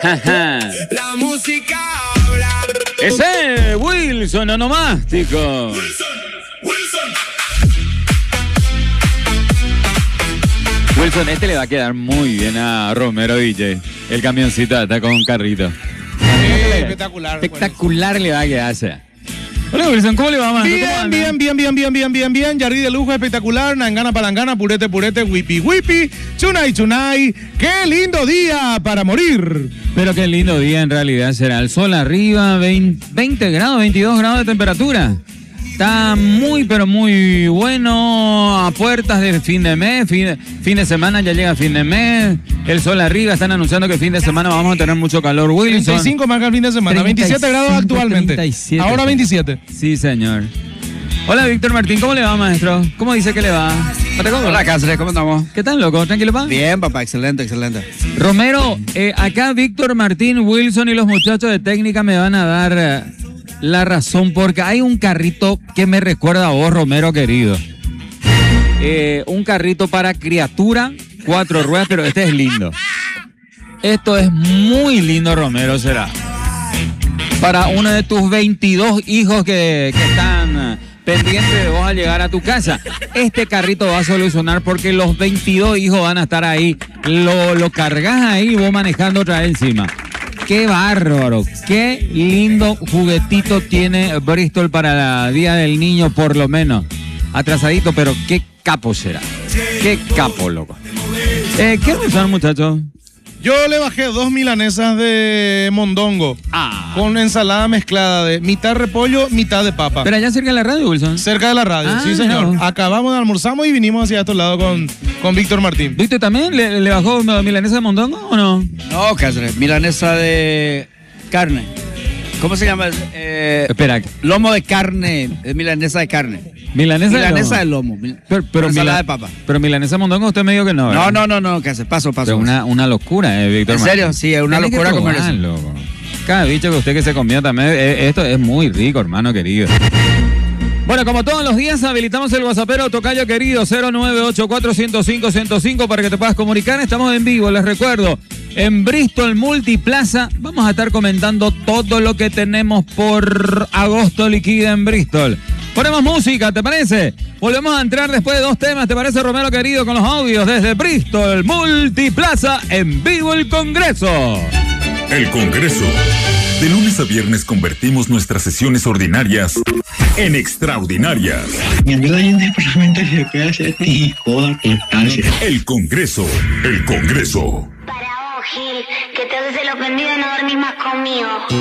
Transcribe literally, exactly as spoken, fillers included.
La música habla. Ese Wilson onomástico. Wilson, Wilson. Wilson, este le va a quedar muy bien a Romero D J. El camioncito está con un carrito. Sí, espectacular. Espectacular le va a quedarse. Hola Wilson, ¿cómo le va, man? Bien, bien, bien, bien, bien, bien, bien, bien. Yardí de lujo, espectacular. Nangana, palangana, purete, purete, wipi, wipi. Chunay, chunay. ¡Qué lindo día para morir! Pero qué lindo día en realidad será. El sol arriba, veinte grados, veintidós grados de temperatura. Está muy, pero muy bueno. A puertas del fin de mes. Fin de, fin de semana ya llega fin de mes. El sol arriba. Están anunciando que fin de semana vamos a tener mucho calor. Wilson. treinta y cinco marca el fin de semana. veintisiete grados actualmente. treinta y siete, Ahora veintisiete. Sí, señor. Hola, Víctor Martín. ¿Cómo le va, maestro? ¿Cómo dice que le va? Hola, Cáceres. ¿Cómo estamos? ¿Qué tal, loco? ¿Tranquilo, pa? Bien, papá. Excelente, excelente. Romero, eh, acá Víctor Martín, Wilson y los muchachos de técnica me van a dar eh, la razón porque hay un carrito que me recuerda a vos, Romero, querido. Eh, un carrito para criatura, cuatro ruedas, pero este es lindo. Esto es muy lindo, Romero, será. Para uno de tus veintidós hijos que, que están eh, pendientes de vos al llegar a tu casa. Este carrito va a solucionar porque los veintidós hijos van a estar ahí. Lo, lo cargas ahí y vos manejando otra vez encima. ¡Qué bárbaro! ¡Qué lindo juguetito tiene Bristol para el Día del Niño, por lo menos! Atrasadito, pero qué capo será. ¡Qué capo, loco! Eh, ¿Qué son, muchachos? Yo le bajé dos milanesas de mondongo Ah. con ensalada mezclada de mitad repollo, mitad de papa. Pero allá cerca de la radio, Wilson. Cerca de la radio, Ah, sí, señor. no. Acabamos de almorzamos y vinimos hacia estos lados con, con Víctor Martín. ¿Viste también? ¿Le, le bajó milanesa de mondongo o no? No, Cáceres. Milanesa de carne. ¿Cómo se llama? Eh, Espera. lomo de carne. Es milanesa de carne. Milanesa, Milanesa de de lomo. lomo. Pero, pero ensalada mila- de papa. Pero milanesa de mondongo usted me dijo que no, ¿verdad? No, no, no, no, Cáceres. Paso, paso. Pero una, una locura, eh, Víctor ¿En Martín. serio? Sí, es una Tiene que locura comer eso. probarlo, loco. Cada bicho que usted que se comió también, eh, esto es muy rico, hermano querido. Bueno, como todos los días, habilitamos el WhatsAppero Tocayo querido cero nueve ocho cuatro cero cinco cero cinco para que te puedas comunicar. Estamos en vivo, les recuerdo, en Bristol Multiplaza. Vamos a estar comentando todo lo que tenemos por agosto liquida en Bristol. Ponemos música, ¿te parece? Volvemos a entrar después de dos temas, ¿te parece, Romero querido? Con los audios desde Bristol Multiplaza, en vivo el Congreso. El Congreso. De lunes a viernes convertimos nuestras sesiones ordinarias en extraordinarias. Mi amigo ahí en el Parlamento se puede hacer ni joda cortarse. El Congreso. El Congreso. Para vos, Gil, que te haces el ofendido y no dormís más conmigo.